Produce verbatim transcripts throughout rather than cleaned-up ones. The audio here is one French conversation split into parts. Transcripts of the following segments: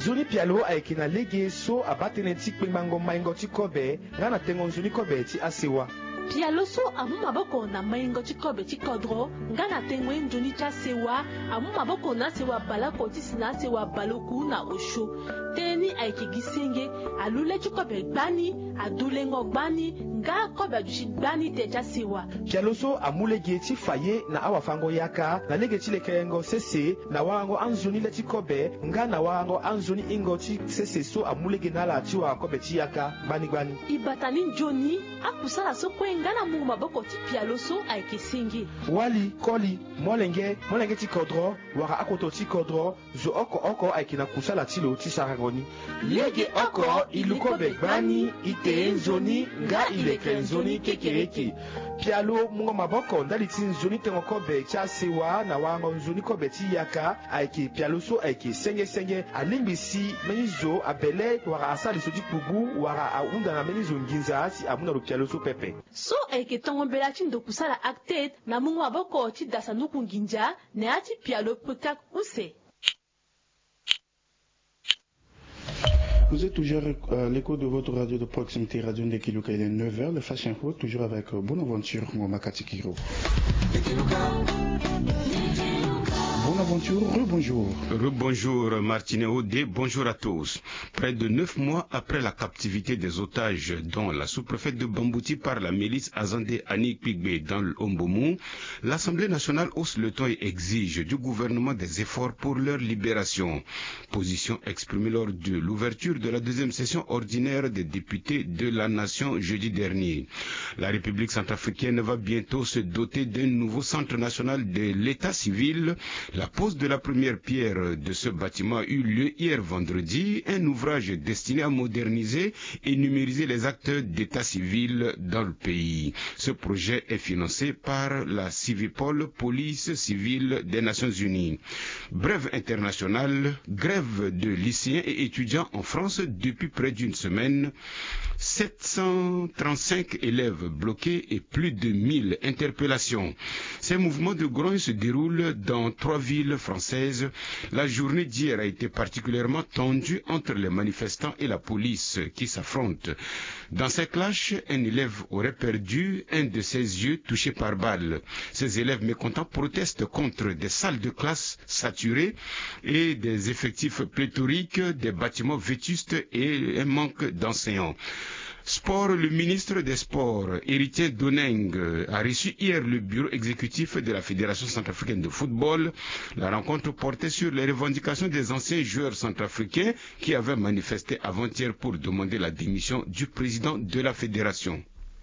nzuni pialo ayeke na lege so abatene ti kpengbango maingo ti kobe nga na tengo nzuni kobe ti asewa pialo so amu maboko na maingo ti kobe ti kodro nga na tengo nzuni ti asewa amu maboko na sewa balako ti si na sewa baloku na osho teni ayeke gi senge alule ti kobe gbani adulengo gbani nga kobe adusi gbani te ti asewa pialo so amu lege ti faye na awafango yaka na lege ti lekeyengo sese na warango anzuni le ti kobe nga na warango anzuni ingo ti sese so amu lege na ala ti wara kobe ti yaka gbani gbani e bata ni nzoni akusala so kue nga na mungu maboko ti pialo so ayeke senge wali koli molenge molenge ti kodro wara akoto ti kodro zo oko oko ayeke na kusala ti lo ti sarangoni lege oko i lu kobe gbani i te nzoni nga i leke nzoni kekereke pialo mungo maboko ndali ti nzoni tengo kobe ti asewa na warango nzoni kobe ti yaka ayeke pialo so ayeke senge senge alingbi si mbeni zo abele wara asali so ti kpugu wara ahunda na mbeni zo nginza si amu na lo pialo so pepe so ayeke tongombela ti ndo kusala acted na mungu maboko ti dasanduku nginja na ya ti pialo pekak use. Vous êtes toujours à l'écho de votre radio de proximité Radio Ndekiluka, il est neuf heures, le Flash Info, toujours avec Bonaventure Momakati-Kiro. Bonaventure, rebonjour. Rebonjour Martinet Odé, bonjour à tous. Près de neuf mois après la captivité des otages, dont la sous-préfète de Bambouti par la milice Azande Annie Pigbe dans l'Ombomou, l'Assemblée nationale hausse le ton et exige du gouvernement des efforts pour leur libération. Position exprimée lors de l'ouverture de la deuxième session ordinaire des députés de la nation jeudi dernier. La République centrafricaine va bientôt se doter d'un nouveau centre national de l'état civil. La pose de la première pierre de ce bâtiment a eu lieu hier vendredi, un ouvrage destiné à moderniser et numériser les actes d'état civil dans le pays. Ce projet est financé par la Civipol, police civile des Nations Unies. Brève internationale, grève de lycéens et étudiants en France depuis près d'une semaine. sept cent trente-cinq élèves bloqués et plus de mille interpellations. Ces mouvements de grogne se déroulent dans trois villes françaises. La journée d'hier a été particulièrement tendue entre les manifestants et la police qui s'affrontent. Dans ces clashs, un élève aurait perdu un de ses yeux touché par balle. Ces élèves mécontents protestent contre des salles de classe saturées et des effectifs pléthoriques, des bâtiments vétustes et un manque d'enseignants. Sport, le ministre des Sports, Héritier Doneng, a reçu hier le bureau exécutif de la Fédération centrafricaine de football. La rencontre portait sur les revendications des anciens joueurs centrafricains qui avaient manifesté avant-hier pour demander la démission du président de la fédération.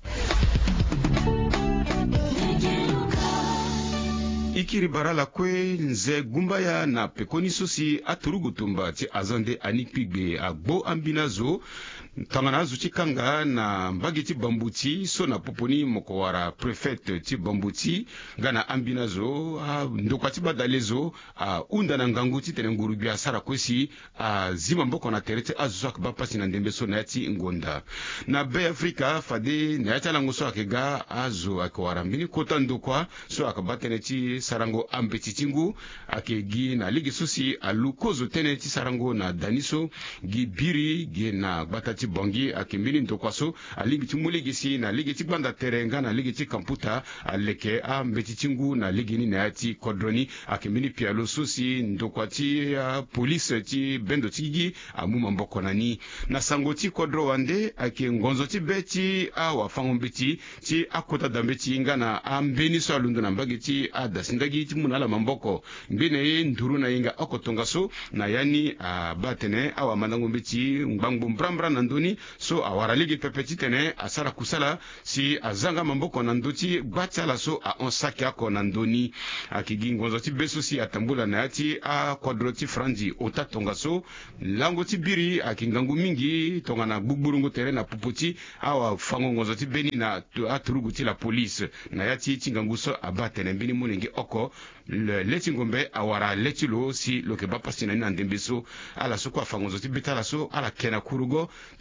Ikiribara la kwe nze gumbaya na pekoni sosi aturugutumba ti Azande Annie Pigbe agbo ambinazo tangana zuchi kanga na mbagi ti Bambouti so na poponi mokowara prefect ti Bambouti gana ambinazo a ndokwa ti badalezo a unda na ngangu ti tene nguru bia sara kwesi a zima mboko na terete azuzak bapasi na ndembe so na ti ngonda na Bay Africa fade na yata lango so akega azo akwara mbini kota ndokwa so akabatene ti sarango ambetitingu akegi na ligi susi alukozo tene ti sarango na daniso gi biri gi na batati bongi akembini ndokwaso aligi ti mulegisi na ligi ti gbanda terenga na ligi ti kamputa aleke ambetitingu na ligi ni na ti kodroni akembini pialo susi ndokwati uh, police ti bendo tigi amuma mboko nani na sango ti kodro wande ake ngonzo ti beti awa fango beti ti akota dambeti ngana ambeni so alundu na mbagi ti adas ndagi ti munala mamboko mbine nduru na inga okotonga so na yani a batene awa mandango beti ngbangu mbrambra na ndoni so awara ligi pepeti tene asara kusala si azanga mamboko na ndoti gbatala so a onsaki ako na ndoni akigi ngonzo ti beso si atambula na yati a kodro ti franji ota tonga so lango ti biri akingangu mingi tonga na gbugburungu tere na pupoti awa fango ngonzo ti beni na aturugu ti la police na yati tingangu so abatene mbini munenge oko le leti ngombe awara leti lo si loke bapasi na ndembe so ala so kwa fango ti betala so ala kena kurugo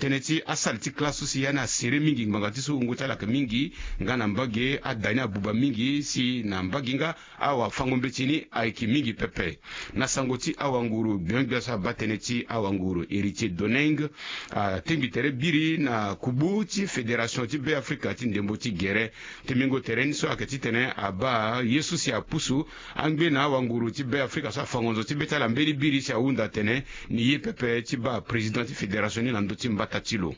teneti asal ti classe si yana sere mingi nganga ti so ungu tala ka mingi nga na mbage adani abuba mingi si na mbagi nga awa fangombe chini aiki mingi pepe na sangoti awa nguru biangba sa bateneti awa nguru héritier Doneng a tembi tere biri na kubu ti fédération ti be Afrika ti ndembo ti gere temingo terrain so akati tene aba yesu si apusu angbe na awa nguru ti be Afrika sa fangonzo ti betala mbeli biri si aunda tene ni ye pepe ti ba président ti fédération ni lando ti mbata tilo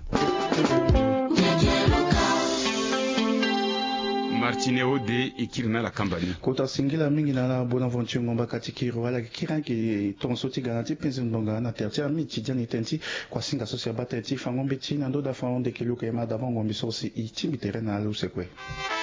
Martineo de ikirina la kambani kota singila mingi na la Bonaventure ngomba katikiro wala kiranki tonso ti garanti penzi ndonga na tertia mi tidiani tenti kwa singa sosia bateti fangombe ti na ndo da fangombe kiluka ema davant ngombi sosi i timbi terrain na lusekwe